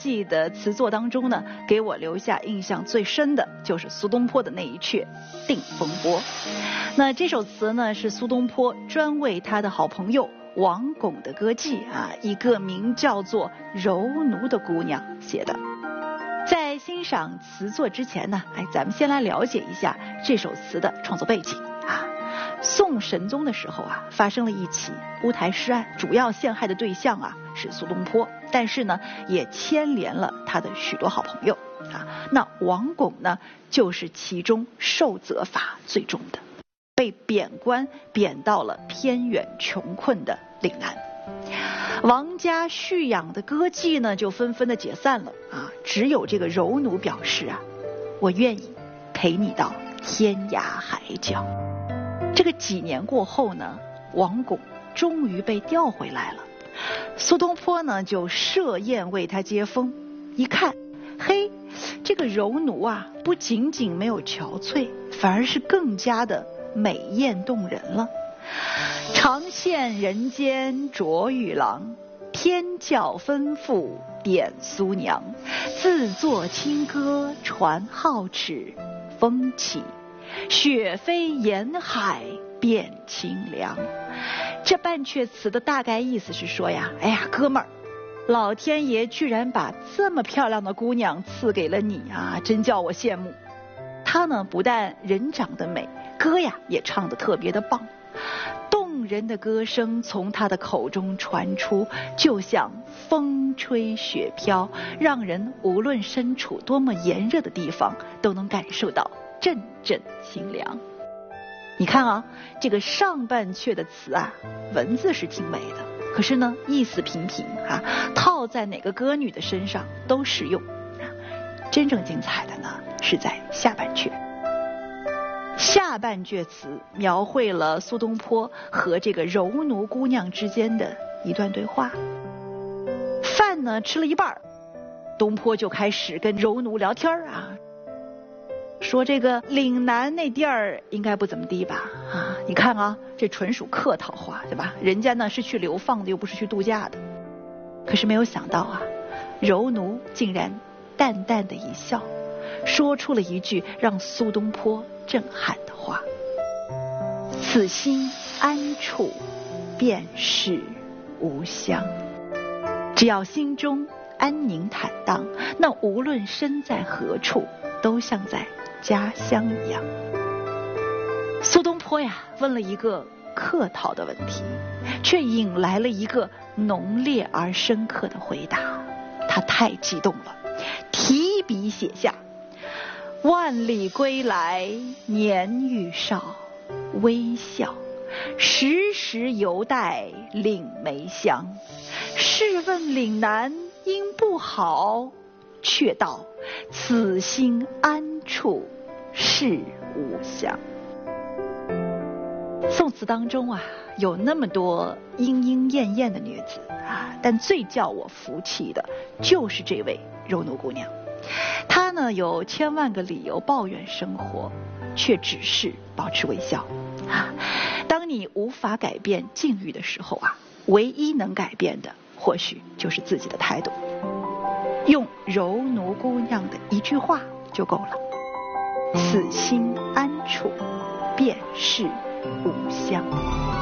戏的词作当中呢，给我留下印象最深的就是苏东坡的那一阙《定风波》。那这首词呢，是苏东坡专为他的好朋友王巩的歌妓一个名叫做柔奴的姑娘写的。在欣赏词作之前呢，咱们先来了解一下这首词的创作背景宋神宗的时候发生了一起乌台诗案，主要陷害的对象是苏东坡，但是呢也牵连了他的许多好朋友那王巩呢就是其中受责罚最重的，被贬官贬到了偏远穷困的岭南。王家蓄养的歌妓呢就纷纷的解散了只有这个柔奴表示我愿意陪你到天涯海角。这个几年过后呢，王巩终于被调回来了。苏东坡呢就设宴为他接风，一看，嘿，这个柔奴不仅仅没有憔悴，反而是更加的美艳动人了。常羡人间卓玉郎，天教吩咐点苏娘。自作清歌传皓齿，风起雪飞沿海变清凉。这半阙词的大概意思是说哥们儿，老天爷居然把这么漂亮的姑娘赐给了你真叫我羡慕。她呢不但人长得美，歌也唱得特别的棒，动人的歌声从她的口中传出，就像风吹雪飘，让人无论身处多么炎热的地方都能感受到阵阵清凉。你看这个上半阙的词文字是挺美的，可是呢意思平平套在哪个歌女的身上都适用真正精彩的呢是在下半阙。下半阙词描绘了苏东坡和这个柔奴姑娘之间的一段对话。饭呢吃了一半，东坡就开始跟柔奴聊天说这个岭南那地儿应该不怎么地吧你看这纯属客套话，对吧？人家呢是去流放的，又不是去度假的。可是没有想到柔奴竟然淡淡的一笑，说出了一句让苏东坡震撼的话：此心安处便是吾乡。只要心中安宁坦荡，那无论身在何处都像在家乡一样。苏东坡问了一个客套的问题，却引来了一个浓烈而深刻的回答。他太激动了，提笔写下：万里归来年愈少，微笑时时犹带岭梅香。试问岭南应不好，却道此心安处是吾乡。宋词当中有那么多莺莺燕燕的女子但最叫我服气的就是这位柔奴姑娘。她呢有千万个理由抱怨生活，却只是保持微笑当你无法改变境遇的时候唯一能改变的或许就是自己的态度。用柔奴姑娘的一句话就够了：此心安处便是吾乡。